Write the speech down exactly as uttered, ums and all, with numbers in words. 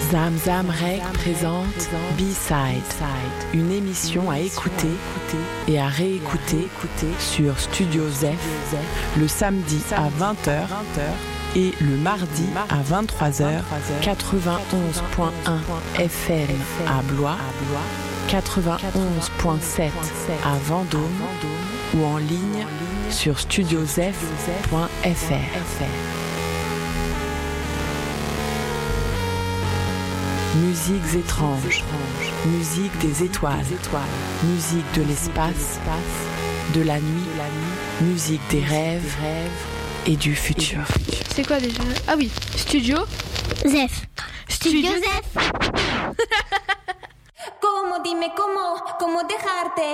Zamzam Rec présente B-Side, une émission à écouter et à réécouter sur Studio Zef le samedi à vingt heures et le mardi à vingt-trois heures, quatre-vingt-onze point un F M à Blois, quatre-vingt-onze point sept à Vendôme ou en ligne sur studio zef point f r. Musiques étranges, musique des étoiles, musique de l'espace, de la nuit, musique des rêves et du futur. C'est quoi déjà? Ah oui, Studio Zef. Studio Zef. Como dime cómo, cómo dejarte.